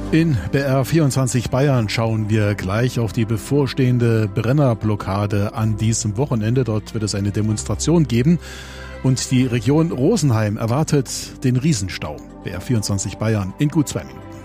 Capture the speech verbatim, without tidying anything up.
In B R vierundzwanzig Bayern schauen wir gleich auf die bevorstehende Brennerblockade an diesem Wochenende. Dort wird es eine Demonstration geben und die Region Rosenheim erwartet den Riesenstau. B R vierundzwanzig Bayern in gut zwei Minuten.